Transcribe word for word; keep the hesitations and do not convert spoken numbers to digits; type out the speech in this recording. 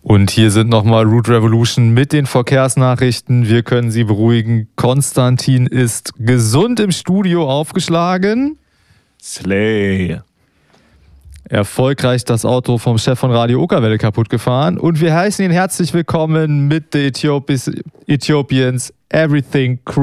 Und hier sind nochmal Root Revolution mit den Verkehrsnachrichten. Wir können Sie beruhigen. Konstantin ist gesund im Studio aufgeschlagen. Slay. Erfolgreich das Auto vom Chef von Radio Okerwelle kaputt gefahren. Und wir heißen ihn herzlich willkommen mit The Ethiopians Everything Crew.